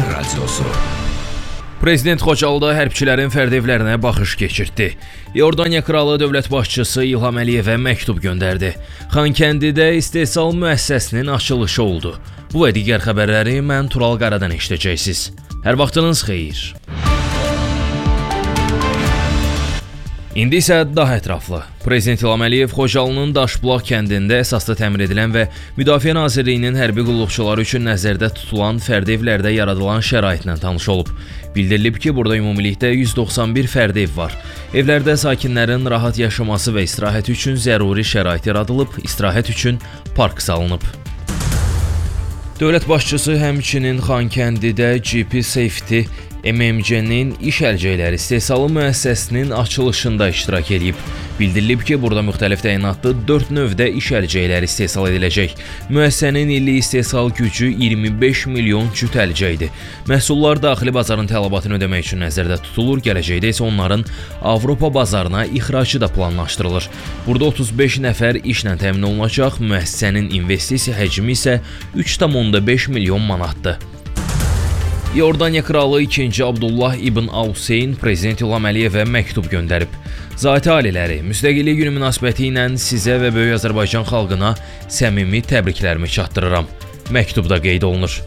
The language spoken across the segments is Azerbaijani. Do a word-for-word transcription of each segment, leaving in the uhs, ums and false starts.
Ermənistan radiosu. Prezident Xocalıda hərbçilərin fərdi evlərinə baxış keçirtdi. İordaniya kralı dövlət başçısı İlham Əliyevə məktub göndərdi. Xankəndidə istehsal müəssisəsinin açılışı oldu. Bu və digər xəbərləri mən Tural Qaradan eşidəcəksiniz. Hər vaxtınız xeyir. İndi isə daha ətraflı. Prezident İlham Əliyev Xocalının Daşbulaq kəndində əsaslı təmir edilən və Müdafiə Nazirliyinin hərbi qulluqçuları üçün nəzərdə tutulan fərdi evlərdə yaradılan şəraitlə tanış olub. Bildirilib ki, burada ümumilikdə yüz doxsan bir fərdi ev var. Evlərdə sakinlərin rahat yaşaması və istirahət üçün zəruri şərait yaradılıb, istirahət üçün park salınıb. Dövlət başçısı həmçinin Xankəndidə G P Safety M M C-nin iş əlcəkləri istehsalı müəssisəsinin açılışında iştirak edib. Bildirilib ki, burada müxtəlif təyinatlı dörd növdə iş əlcəkləri istehsal ediləcək. Müəssisənin illik istehsal gücü iyirmi beş milyon cüt əlcəkdir. Məhsullar daxili bazarın tələbatını ödəmək üçün nəzərdə tutulur, gələcəkdə isə onların Avropa bazarına ixracı da planlaşdırılır. Burada otuz beş nəfər işlə təmin olunacaq, müəssisənin investisiya həcmi isə üç tam onda beş milyon manatdır. İordaniya kralı ikinci Abdullah ibn Al-Hüseyn Prezident İlham Əliyevə məktub göndərib. Zati aliləri, müstəqillik günü münasibəti ilə sizə və Böyük Azərbaycan xalqına səmimi təbriklərimi çatdırıram. Məktubda qeyd olunur.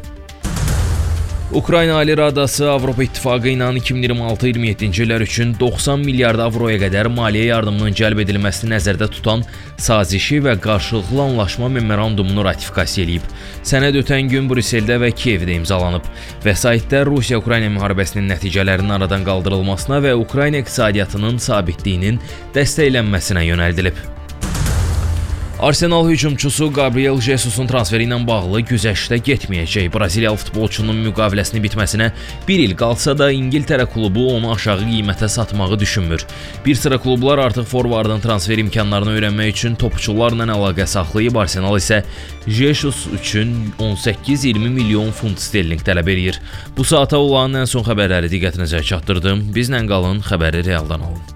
Ukrayna Ali Radası Avropa İttifaqı ilə iki min iyirmi altı iyirmi yeddinci illər üçün doxsan milyard avroya qədər maliyyə yardımının cəlb edilməsini nəzərdə tutan sazişi və qarşılıqlı anlaşma memorandumunu ratifikasiya edib. Sənəd ötən gün Brüsseldə və Kiyevdə imzalanıb. Vəsaitdə Rusiya-Ukrayna müharibəsinin nəticələrinin aradan qaldırılmasına və Ukrayna iqtisadiyyatının sabitliyinin dəstəklənməsinə yönəldilib. Arsenal hücumçusu Gabriel Jesus'un transferi ilə bağlı güzəştə getməyəcək. Braziliyalı futbolçunun müqaviləsinin bitməsinə bir il qalsa da İngiltərə klubu onu aşağı qiymətə satmağı düşünmür. Bir sıra klublar artıq forvardın transfer imkanlarını öyrənmək üçün topçularla əlaqə saxlayıb, Arsenal isə Jesus üçün on səkkiz iyirmi milyon funt sterling tələb edir. Bu saata olan ən son xəbərləri diqqətinizə çatdırdım. Bizlə qalın, xəbəri realdan alın.